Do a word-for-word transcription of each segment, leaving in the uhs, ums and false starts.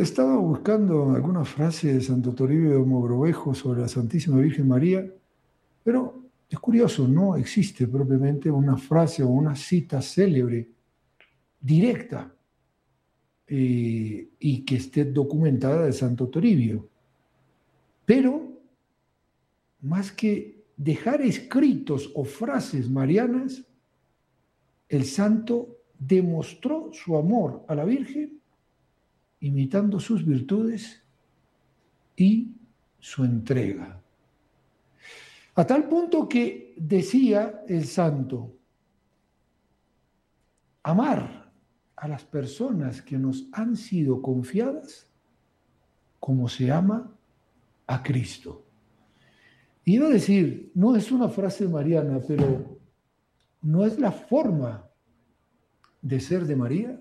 estaba buscando alguna frase de Santo Toribio de Mogrovejo sobre la Santísima Virgen María, pero es curioso, no existe propiamente una frase o una cita célebre, directa, eh, y que esté documentada de Santo Toribio. Pero, más que dejar escritos o frases marianas, el santo demostró su amor a la Virgen imitando sus virtudes y su entrega. A tal punto que decía el santo, amar a las personas que nos han sido confiadas como se ama a Cristo. Iba a decir, no es una frase mariana, pero no es la forma de ser de María.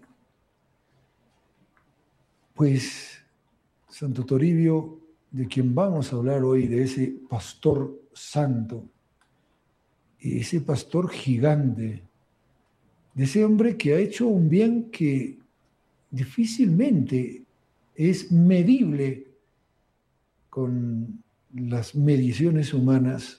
Pues Santo Toribio, de quien vamos a hablar hoy, de ese pastor santo, ese pastor gigante, de ese hombre que ha hecho un bien que difícilmente es medible con las mediciones humanas,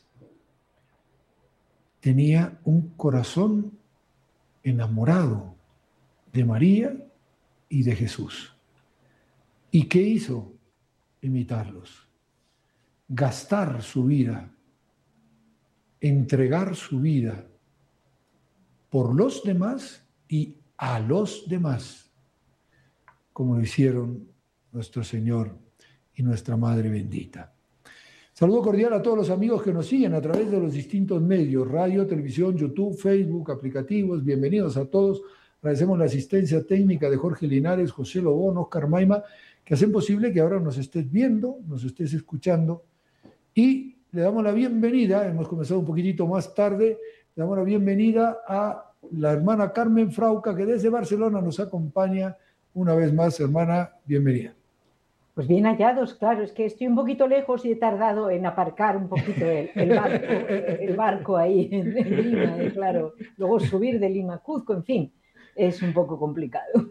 tenía un corazón enamorado de María y de Jesús. ¿Y qué hizo? Imitarlos, gastar su vida, entregar su vida por los demás y a los demás, como lo hicieron nuestro Señor y nuestra Madre bendita. Saludo cordial a todos los amigos que nos siguen a través de los distintos medios, radio, televisión, YouTube, Facebook, aplicativos. Bienvenidos a todos. Agradecemos la asistencia técnica de Jorge Linares, José Lobón, Oscar Maima, que hacen posible que ahora nos estés viendo, nos estés escuchando. Y le damos la bienvenida, hemos comenzado un poquitito más tarde, le damos la bienvenida a la hermana Carmen Frauca, que desde Barcelona nos acompaña una vez más. Hermana, bienvenida. Pues bien hallados, claro, es que estoy un poquito lejos y he tardado en aparcar un poquito el, el, barco, el barco ahí en, en Lima, y claro, luego subir de Lima a Cuzco, en fin, es un poco complicado.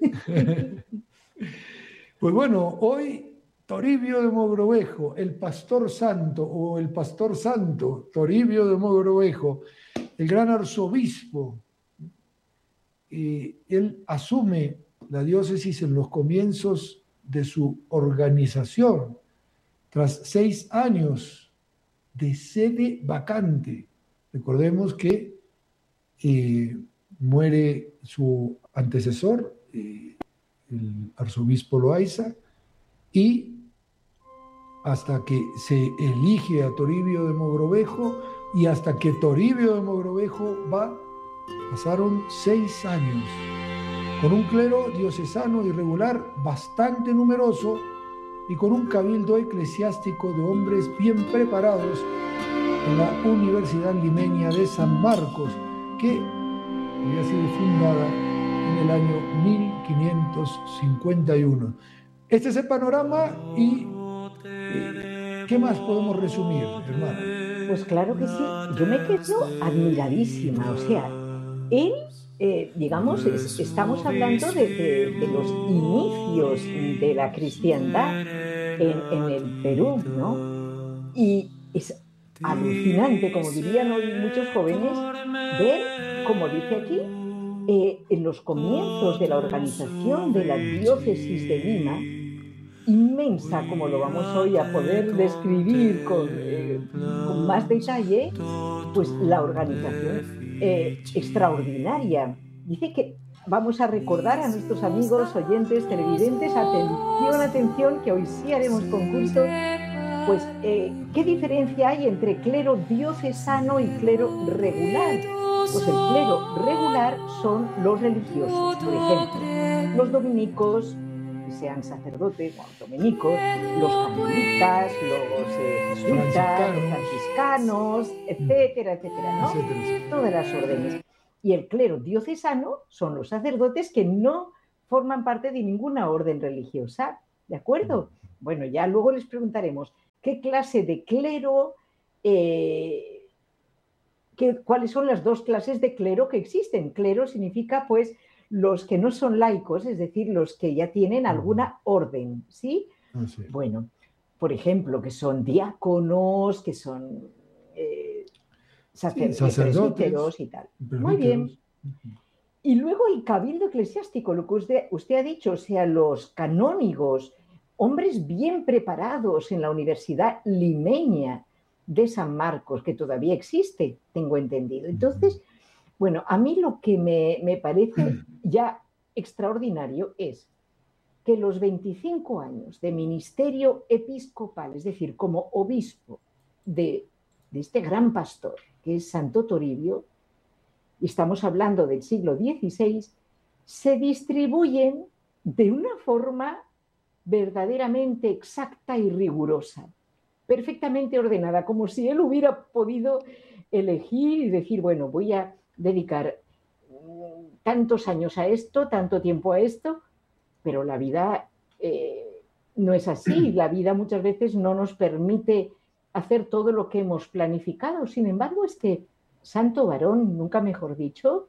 Pues bueno, hoy Toribio de Mogrovejo, el pastor santo o el pastor santo, Toribio de Mogrovejo, el gran arzobispo, y él asume la diócesis en los comienzos de su organización, tras seis años de sede vacante. Recordemos que eh, muere su antecesor, eh, el arzobispo Loaiza, y hasta que se elige a Toribio de Mogrovejo y hasta que Toribio de Mogrovejo va, pasaron seis años, con un clero diocesano irregular bastante numeroso y con un cabildo eclesiástico de hombres bien preparados en la Universidad Limeña de San Marcos, que había sido fundada en el año mil quinientos cincuenta y uno. Este es el panorama y eh, ¿qué más podemos resumir, hermano? Pues claro que sí, yo me quedo admiradísima, o sea, él, eh, digamos, es, estamos hablando de, de, de los inicios de la cristiandad en, en el Perú, ¿no? Y es alucinante, como dirían hoy muchos jóvenes, ver, como dice aquí, eh, en los comienzos de la organización de la diócesis de Lima, inmensa, como lo vamos hoy a poder describir con, eh, con más detalle, pues la organización eh, extraordinaria. Dice que vamos a recordar a nuestros amigos, oyentes, televidentes, atención, atención, que hoy sí haremos concurso, pues eh, ¿qué diferencia hay entre clero diocesano y clero regular? Pues el clero regular son los religiosos, por ejemplo, los dominicos, sean sacerdotes o dominicos, los carmelitas, los eh, jesuitas, los franciscanos, etcétera, etcétera, ¿no? Etcétera. Todas las órdenes. Y el clero diocesano son los sacerdotes que no forman parte de ninguna orden religiosa, ¿de acuerdo? Bueno, ya luego les preguntaremos qué clase de clero, eh, qué, cuáles son las dos clases de clero que existen. Clero significa, pues, los que no son laicos, es decir, los que ya tienen alguna orden, ¿sí? Ah, sí. Bueno, por ejemplo, que son diáconos, que son eh, Sí, sacer- eh, sacerdotes, presbíteros y tal. Muy bien. presbíteros. Ujú. Y luego el cabildo eclesiástico, lo que usted, usted ha dicho, o sea, los canónigos, hombres bien preparados en la Universidad Limeña de San Marcos, que todavía existe, tengo entendido. Entonces, bueno, a mí lo que me, me parece ya extraordinario es que los veinticinco años de ministerio episcopal, es decir, como obispo de, de este gran pastor, que es Santo Toribio, y estamos hablando del siglo dieciséis, se distribuyen de una forma verdaderamente exacta y rigurosa, perfectamente ordenada, como si él hubiera podido elegir y decir, bueno, voy a dedicar tantos años a esto, tanto tiempo a esto, pero la vida eh, no es así. La vida muchas veces no nos permite hacer todo lo que hemos planificado. Sin embargo, este santo varón, nunca mejor dicho,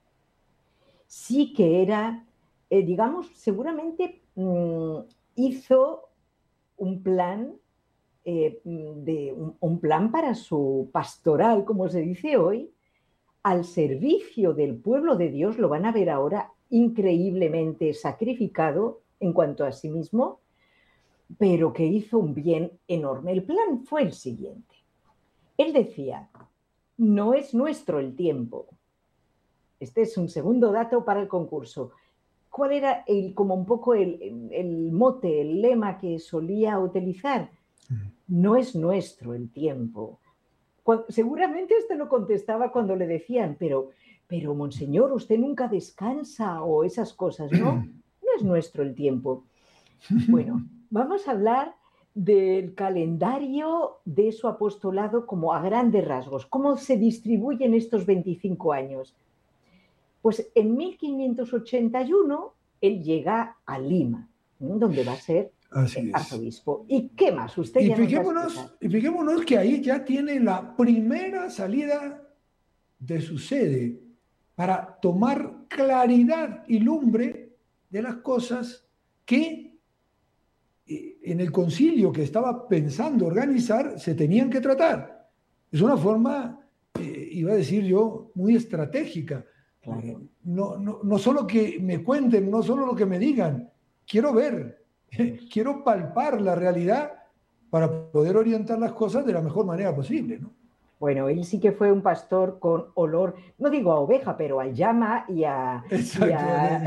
sí que era, eh, digamos, seguramente mmm, hizo un plan, eh, de, un, un plan para su pastoral, como se dice hoy, al servicio del pueblo de Dios, lo van a ver ahora, increíblemente sacrificado en cuanto a sí mismo, pero que hizo un bien enorme. El plan fue el siguiente. Él decía, no es nuestro el tiempo. Este es un segundo dato para el concurso. ¿Cuál era el, como un poco el, el mote, el lema que solía utilizar? No es nuestro el tiempo. Cuando, seguramente usted lo contestaba cuando le decían, pero, pero, monseñor, usted nunca descansa o esas cosas, ¿no? No es nuestro el tiempo. Bueno, vamos a hablar del calendario de su apostolado como a grandes rasgos. ¿Cómo se distribuyen estos veinticinco años? Pues en mil quinientos ochenta y uno él llega a Lima, donde va a ser Así es. arzobispo. ¿Y qué más? Usted Y ya nos va a fijémonos, explicar. y fijémonos que ahí ya tiene la primera salida de su sede para tomar claridad y lumbre de las cosas que eh, en el concilio que estaba pensando organizar se tenían que tratar. Es una forma, eh, iba a decir yo, muy estratégica. Claro. No, no, no solo que me cuenten, no solo lo que me digan, quiero ver, quiero palpar la realidad para poder orientar las cosas de la mejor manera posible, ¿no? Bueno, él sí que fue un pastor con olor, no digo a oveja, pero a llama y a, y Exacto. a,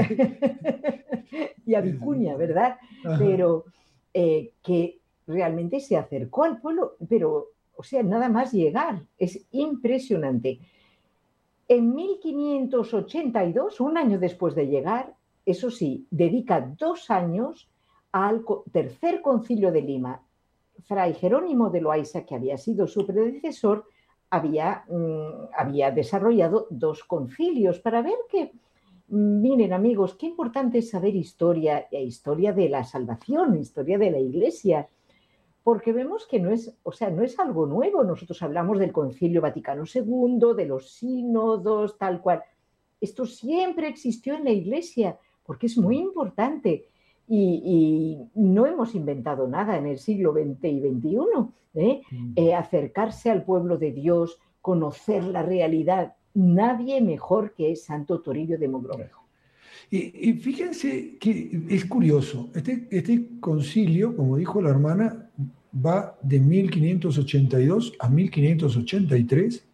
y a vicuña, ¿verdad? Ajá. Pero eh, que realmente se acercó al pueblo, pero, o sea, nada más llegar, es impresionante. En mil quinientos ochenta y dos, un año después de llegar, eso sí, dedica dos años al tercer concilio de Lima. Fray Jerónimo de Loaysa, que había sido su predecesor, había, mmm, había desarrollado dos concilios para ver que, miren amigos, qué importante es saber historia, historia de la salvación, historia de la Iglesia, porque vemos que no es, o sea, no es algo nuevo. Nosotros hablamos del Concilio Vaticano segundo, de los sínodos, tal cual. Esto siempre existió en la Iglesia, porque es muy importante. Y, y no hemos inventado nada en el siglo veinte y veintiuno. ¿eh? Eh, acercarse al pueblo de Dios, conocer la realidad. Nadie mejor que Santo Toribio de Mogrovejo. Y, y fíjense que es curioso, este, este concilio, como dijo la hermana, va de mil quinientos ochenta y dos a mil quinientos ochenta y tres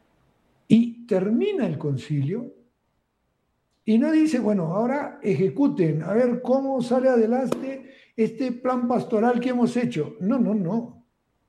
y termina el concilio y no dice, bueno, ahora ejecuten, a ver cómo sale adelante este plan pastoral que hemos hecho. No, no, no.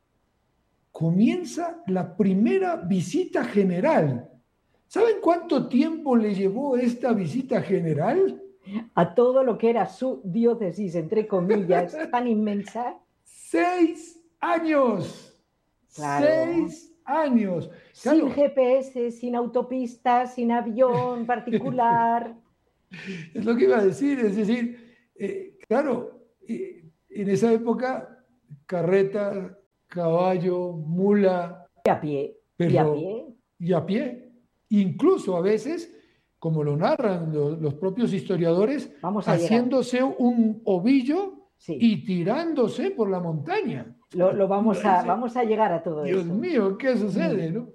Comienza la primera visita general. ¿Saben cuánto tiempo le llevó esta visita general? A todo lo que era su diócesis, entre comillas, tan inmensa. Seis años. Claro. Seis años. Sin Claro, G P S, sin autopista, sin avión particular. es lo que iba a decir. Es decir, eh, claro, eh, en esa época, carreta, caballo, mula, Y a pie, y a pero pie. y a pie. Incluso a veces como lo narran los, los propios historiadores, Vamos a haciéndose llegar. un ovillo Sí. y tirándose por la montaña. Lo, lo vamos, a, vamos a llegar a todo Dios eso. mío, ¿qué sucede, no?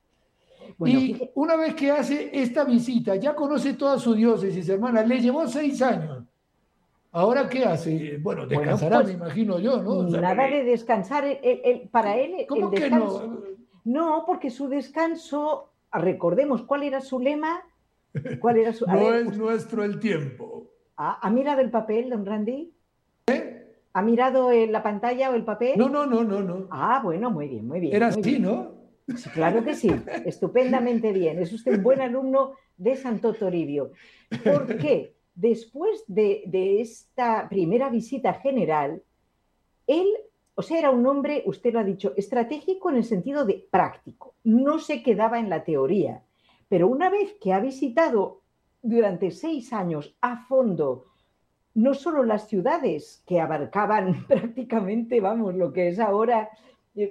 Bueno, y fíjate. una vez que hace esta visita, ya conoce toda su diócesis, hermana, le llevó seis años. ¿Ahora qué hace? Bueno, descansará, Bueno, pues, me imagino yo, ¿no? O sea, nada porque, de descansar. El, el, el, para él, ¿cómo el que descanso. no? No, porque su descanso, recordemos cuál era su lema. ¿Cuál era su? A No ver, es usted, nuestro el tiempo. ¿ha, ¿ha mirado el papel, don Randy? ¿Eh? ¿Ha mirado el, la pantalla o el papel? No, no, no, no, no. Ah, bueno, muy bien, muy bien, Era muy así, bien. ¿no? Sí, claro que sí, estupendamente bien. Es usted un buen alumno de Santo Toribio. ¿Por qué? Después de, de esta primera visita general, él, o sea, era un hombre, usted lo ha dicho, estratégico en el sentido de práctico. No se quedaba en la teoría. Pero una vez que ha visitado durante seis años a fondo no solo las ciudades que abarcaban prácticamente, vamos, lo que es ahora eh,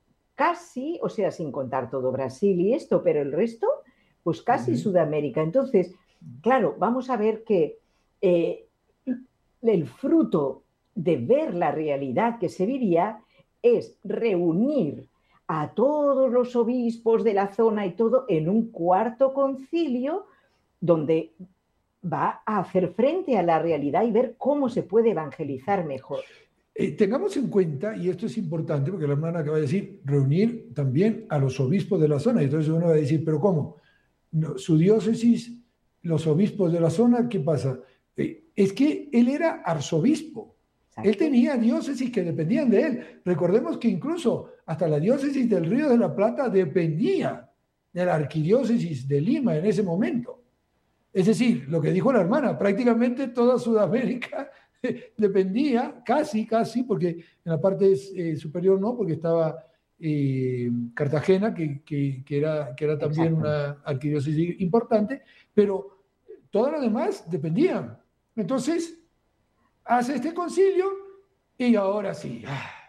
casi, o sea, sin contar todo Brasil y esto, pero el resto, pues casi Uh-huh. Sudamérica. Entonces, claro, vamos a ver que eh, el fruto de ver la realidad que se vivía es reunir a todos los obispos de la zona y todo en un cuarto concilio donde va a hacer frente a la realidad y ver cómo se puede evangelizar mejor. Eh, tengamos en cuenta, y esto es importante, porque la hermana acaba de decir, reunir también a los obispos de la zona. Y entonces uno va a decir, ¿pero cómo? No, su diócesis, los obispos de la zona, ¿qué pasa? Eh, es que él era arzobispo. Exacto. Él tenía diócesis que dependían de él. Recordemos que incluso hasta la diócesis del Río de la Plata dependía de la arquidiócesis de Lima en ese momento. Es decir, lo que dijo la hermana, prácticamente toda Sudamérica dependía, casi, casi, porque en la parte eh, superior no, porque estaba eh, Cartagena, que, que, que, era, que era también Exacto. Una arquidiócesis importante, pero todas las demás dependían. Entonces, hace este concilio y ahora sí,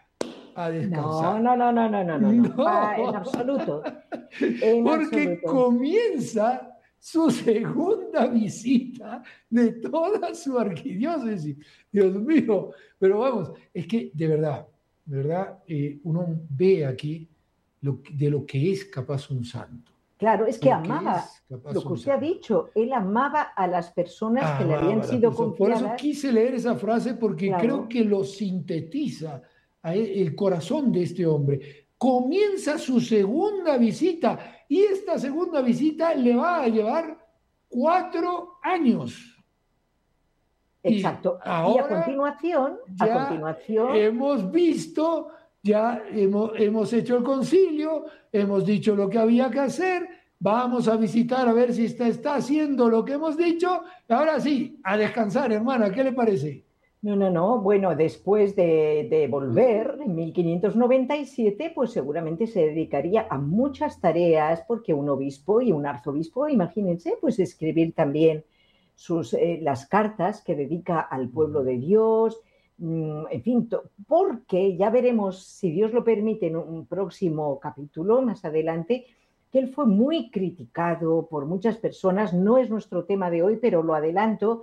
a descansar. No, no, no, no, no, no, no, no. Ah, en absoluto. En porque absoluto. comienza su segunda visita de toda su arquidiócesis. Dios mío, pero vamos, es que de verdad, de verdad, eh, uno ve aquí lo, de lo que es capaz un santo. Claro, es que amaba, que lo que usted santo. ha dicho, él amaba a las personas amaba que le habían sido confiadas. Por eso quise leer esa frase porque claro. creo que lo sintetiza a él, el corazón de este hombre. Comienza su segunda visita y esta segunda visita le va a llevar cuatro años. Exacto. Y, ahora y a continuación, ya a continuación, hemos visto, ya hemos, hemos hecho el concilio, hemos dicho lo que había que hacer, vamos a visitar a ver si está, está haciendo lo que hemos dicho. Ahora sí, a descansar, hermana, ¿qué le parece? No, no, no. Bueno, después de, de volver en mil quinientos noventa y siete, pues seguramente se dedicaría a muchas tareas, porque un obispo y un arzobispo, imagínense, pues escribir también sus, eh, las cartas que dedica al pueblo de Dios, mmm, en fin, porque ya veremos, si Dios lo permite, en un próximo capítulo más adelante, que él fue muy criticado por muchas personas. No es nuestro tema de hoy, pero lo adelanto.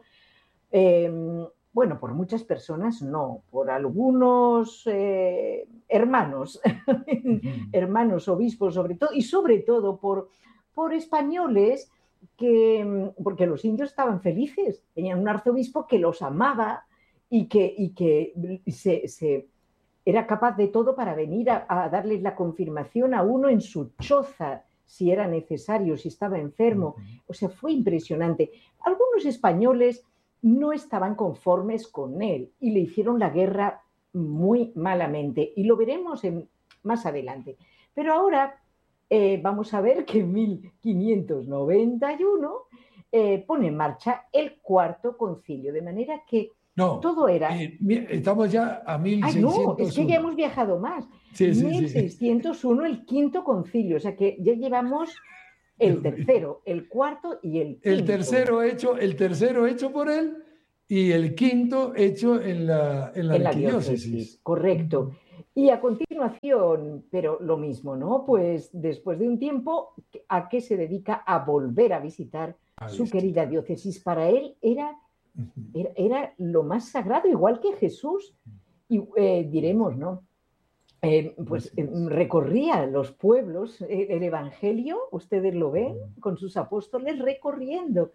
Eh, Bueno, por muchas personas no, por algunos eh, hermanos, uh-huh. hermanos obispos sobre todo, y sobre todo por, por españoles, que, porque los indios estaban felices, tenían un arzobispo que los amaba y que, y que se, se, era capaz de todo para venir a, a darles la confirmación a uno en su choza, si era necesario, si estaba enfermo. Uh-huh. O sea, fue impresionante. Algunos españoles no estaban conformes con él y le hicieron la guerra muy malamente, y lo veremos en, más adelante. Pero ahora eh, vamos a ver que en mil quinientos noventa y uno eh, pone en marcha el cuarto concilio, de manera que no, todo era... Eh, estamos ya a mil seiscientos uno. Ah, no, es que ya hemos viajado más. Sí, sí, mil seiscientos uno, sí. El quinto concilio, o sea que ya llevamos... El tercero, el cuarto y el quinto. El tercero hecho, el tercero hecho por él y el quinto hecho en la, en la, en la arquidiócesis. Diócesis, correcto. Y a continuación, pero lo mismo, ¿no? Pues después de un tiempo, ¿a qué se dedica? A volver a visitar su querida diócesis. Para él era, era, era lo más sagrado, igual que Jesús. Y eh, diremos, ¿no? Eh, pues eh, recorría los pueblos, eh, el Evangelio, ustedes lo ven, con sus apóstoles recorriendo.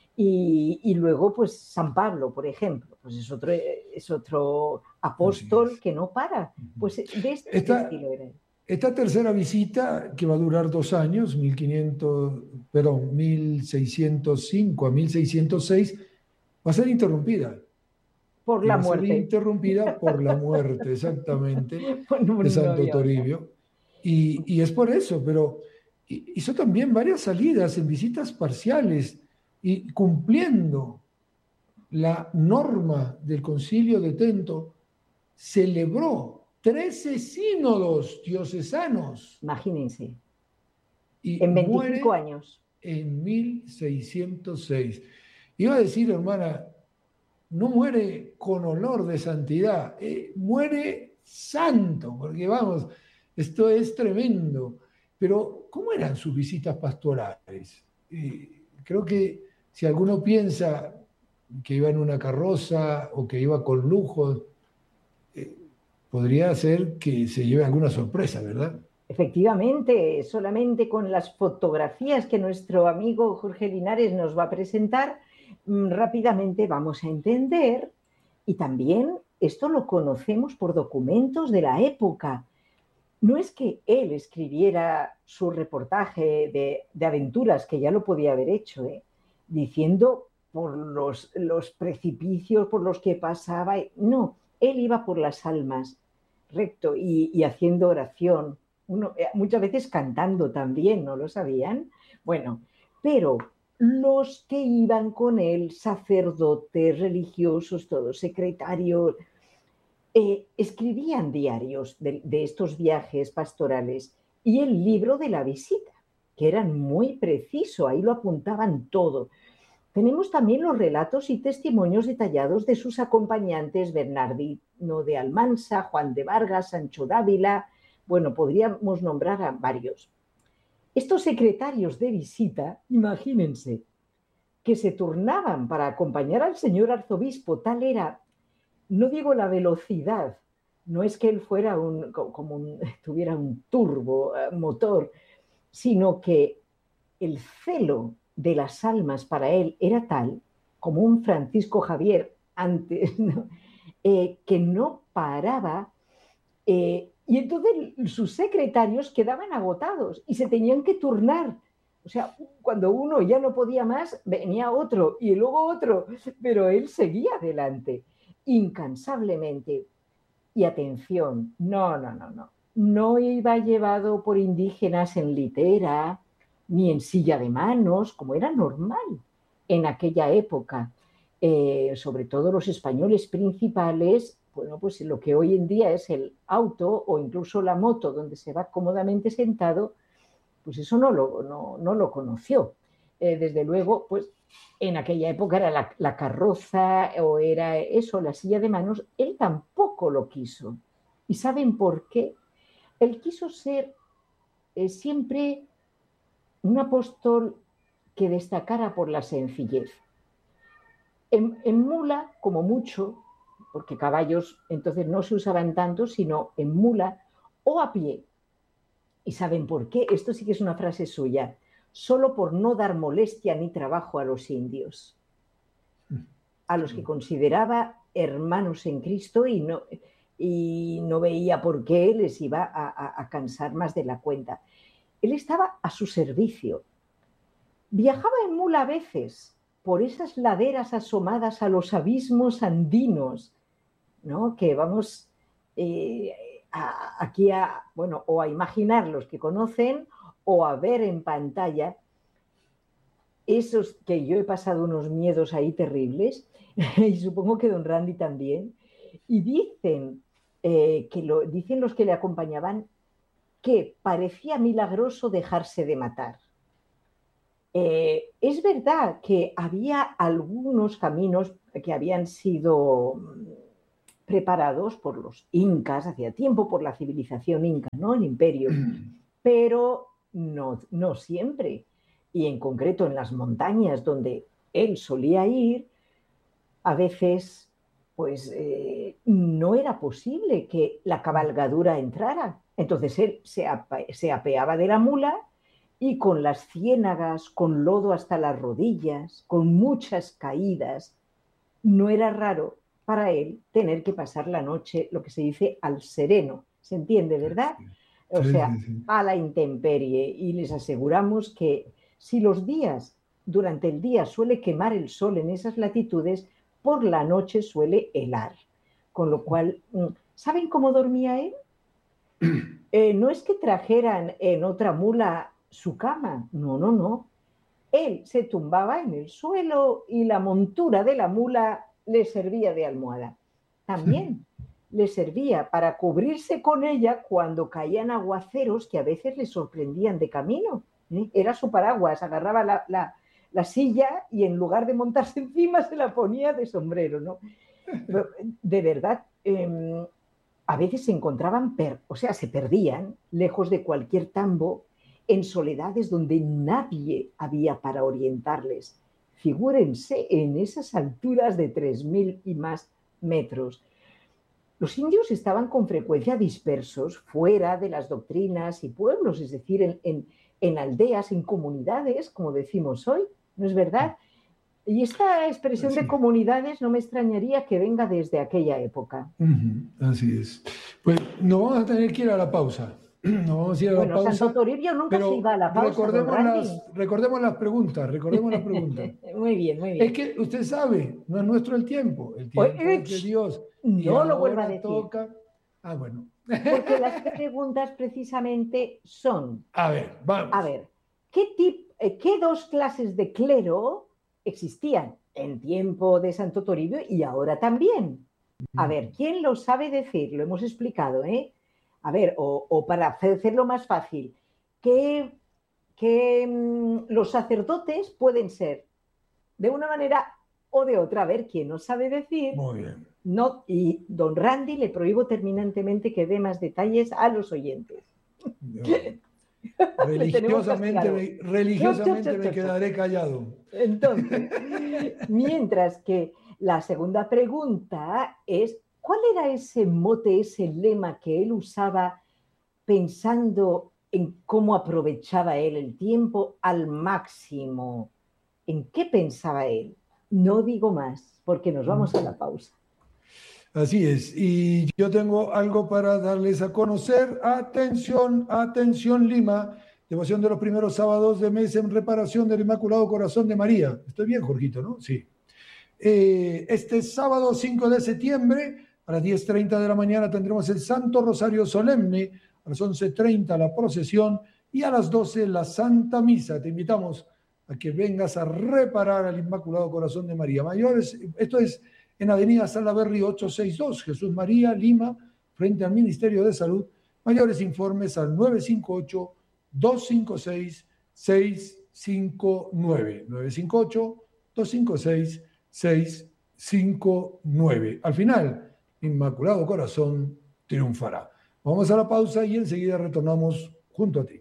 Y, y luego, pues, San Pablo, por ejemplo, pues es otro, es otro apóstol es. que no para. Pues de este esta, estilo era. Esta tercera visita, que va a durar dos años, mil quinientos, perdón, mil seiscientos cinco a mil seiscientos seis, va a ser interrumpida. Por la va muerte. A ser interrumpida por la muerte, exactamente, bueno, de Santo no Toribio. Y, y es por eso, pero hizo también varias salidas en visitas parciales y cumpliendo la norma del Concilio de Trento, celebró trece sínodos diocesanos. Imagínense. Y en veinticinco años. En mil seiscientos seis. Iba a decir, hermana, no muere con olor de santidad, eh, muere santo, porque vamos, esto es tremendo. Pero, ¿cómo eran sus visitas pastorales? Eh, creo que si alguno piensa que iba en una carroza o que iba con lujos, eh, podría ser que se lleve alguna sorpresa, ¿verdad? Efectivamente, solamente con las fotografías que nuestro amigo Jorge Linares nos va a presentar, rápidamente vamos a entender, y también esto lo conocemos por documentos de la época. No es que él escribiera su reportaje de, de aventuras, que ya lo podía haber hecho, ¿eh? diciendo por los, los precipicios por los que pasaba. No, él iba por las almas, recto, y, y haciendo oración. Uno, muchas veces cantando también, ¿no lo sabían? Bueno, pero los que iban con él, sacerdotes, religiosos, todos, secretarios, eh, escribían diarios de, de estos viajes pastorales y el libro de la visita, que eran muy preciso, ahí lo apuntaban todo. Tenemos también los relatos y testimonios detallados de sus acompañantes, Bernardino de Almansa, Juan de Vargas, Sancho Dávila. Bueno, podríamos nombrar a varios. Estos secretarios de visita, imagínense, que se turnaban para acompañar al señor arzobispo, tal era, no digo la velocidad, no es que él fuera un, como un, tuviera un turbo motor, sino que el celo de las almas para él era tal, como un Francisco Javier antes, ¿no? eh, que no paraba. Eh, y entonces sus secretarios quedaban agotados y se tenían que turnar. O sea, cuando uno ya no podía más, venía otro y luego otro, pero él seguía adelante, incansablemente. Y atención, no, no, no, no. No iba llevado por indígenas en litera, ni en silla de manos, como era normal en aquella época. Eh, sobre todo los españoles principales, bueno, pues lo que hoy en día es el auto o incluso la moto donde se va cómodamente sentado, pues eso no lo, no, no lo conoció. Eh, desde luego, pues en aquella época era la, la carroza o era eso, la silla de manos, él tampoco lo quiso. ¿Y saben por qué? Él quiso ser eh, siempre un apóstol que destacara por la sencillez. En, en mula, como mucho, porque caballos entonces no se usaban tanto, sino en mula o a pie. ¿Y saben por qué? Esto sí que es una frase suya. Solo por no dar molestia ni trabajo a los indios, a los que consideraba hermanos en Cristo y no, y no veía por qué les iba a, a, a cansar más de la cuenta. Él estaba a su servicio. Viajaba en mula a veces por esas laderas asomadas a los abismos andinos, ¿no? Que vamos eh, a, aquí a, bueno, o a imaginar los que conocen o a ver en pantalla esos que yo he pasado unos miedos ahí terribles y supongo que don Randy también, y dicen eh, que lo dicen los que le acompañaban que parecía milagroso dejarse de matar. Eh, es verdad que había algunos caminos que habían sido preparados por los incas hacía tiempo, por la civilización inca, ¿no? El imperio, pero no, no siempre. y en concreto en las montañas donde él solía ir, a veces pues eh, no era posible que la cabalgadura entrara. Entonces él se, ape- se apeaba de la mula y con las ciénagas, con lodo hasta las rodillas, con muchas caídas, no era raro para él tener que pasar la noche, lo que se dice, al sereno. ¿Se entiende, verdad? O Sí, sea, sí, sí. a la intemperie. Y les aseguramos que si los días, durante el día suele quemar el sol en esas latitudes, por la noche suele helar. Con lo cual, ¿saben cómo dormía él? Eh, no es que trajeran en otra mula su cama, no, no, no. Él se tumbaba en el suelo y la montura de la mula le servía de almohada. También le servía para cubrirse con ella cuando caían aguaceros que a veces le sorprendían de camino. ¿eh? Era su paraguas, agarraba la, la, la silla y en lugar de montarse encima se la ponía de sombrero, ¿no? De verdad, eh, a veces se encontraban, per, o sea, se perdían lejos de cualquier tambo, en soledades donde nadie había para orientarles. Figúrense en esas alturas de tres mil y más metros. Los indios estaban con frecuencia dispersos fuera de las doctrinas y pueblos, es decir, en, en, en aldeas, en comunidades, como decimos hoy, ¿no es verdad? Y esta expresión Así de es. comunidades no me extrañaría que venga desde aquella época. Ujú, así es. Pues nos vamos a tener que ir a la pausa. Nos vamos a ir a la Bueno, Santo pausa, Toribio nunca se iba a pero la pausa, don recordemos Randy. las, recordemos las preguntas, recordemos las preguntas. Muy bien, muy Es bien. que usted sabe, no es nuestro el tiempo, el Oye, tiempo es de Dios. Y no lo vuelva a ahora decir, toca. Ah, bueno. porque las preguntas precisamente son, A ver, vamos. a ver, ¿qué, tip, eh, ¿qué dos clases de clero existían en tiempo de Santo Toribio y ahora también? A ver, ¿quién lo sabe decir? Lo hemos explicado, ¿eh? A ver, o, o para hacerlo más fácil, que, que mmm, los sacerdotes pueden ser de una manera o de otra. A ver, ¿quién no sabe decir? Muy bien. No, y don Randy le prohíbo terminantemente que dé más detalles a los oyentes. Religiosamente, me, religiosamente cho, cho, cho, me quedaré callado. Entonces, mientras que la segunda pregunta es, ¿cuál era ese mote, ese lema que él usaba pensando en cómo aprovechaba él el tiempo al máximo? ¿En qué pensaba él? No digo más, porque nos vamos a la pausa. Así es, y yo tengo algo para darles a conocer. Atención, atención Lima, devoción de los primeros sábados de mes en reparación del Inmaculado Corazón de María. Estoy bien, Jorgito, ¿no? Sí. Eh, este sábado cinco de septiembre, a las diez treinta de la mañana, tendremos el Santo Rosario Solemne, a las once treinta la procesión y a las doce la Santa Misa. Te invitamos a que vengas a reparar al Inmaculado Corazón de María. Mayores, esto es en Avenida Salaberry ochocientos sesenta y dos, Jesús María, Lima, frente al Ministerio de Salud. Mayores informes al nueve cinco ocho, dos cinco seis, seis cinco nueve. nueve cinco ocho, dos cinco seis, seis cinco nueve. Al final, Inmaculado Corazón triunfará. Vamos a la pausa y enseguida retornamos junto a ti.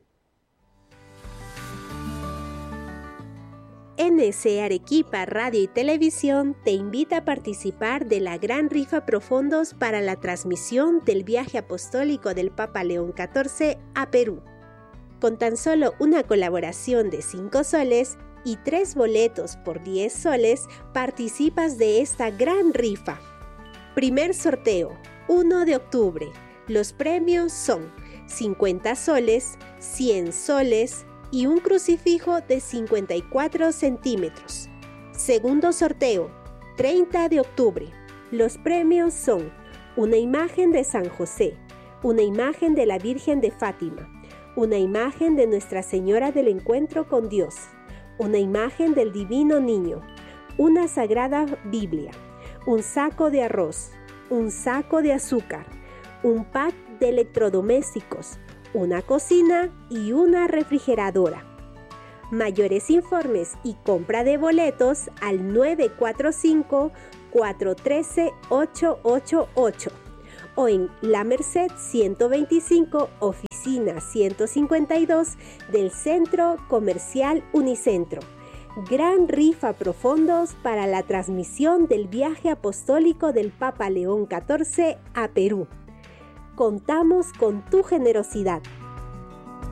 N S Arequipa Radio y Televisión te invita a participar de la gran rifa Profondos para la transmisión del viaje apostólico del Papa León catorce a Perú. Con tan solo una colaboración de cinco soles y tres boletos por diez soles, participas de esta gran rifa. Primer sorteo, uno de octubre. Los premios son cincuenta soles, cien soles, y un crucifijo de cincuenta y cuatro centímetros. Segundo sorteo, treinta de octubre. Los premios son una imagen de San José, una imagen de la Virgen de Fátima, una imagen de Nuestra Señora del Encuentro con Dios, una imagen del Divino Niño, una Sagrada Biblia, un saco de arroz, un saco de azúcar, un pack de electrodomésticos, una cocina y una refrigeradora. Mayores informes y compra de boletos al nueve cuatro cinco, cuatro uno tres, ocho ocho ocho o en La Merced ciento veinticinco, oficina oficina ciento cincuenta y dos del Centro Comercial Unicentro. Gran rifa profundos para la transmisión del viaje apostólico del Papa León catorce a Perú. Contamos con tu generosidad.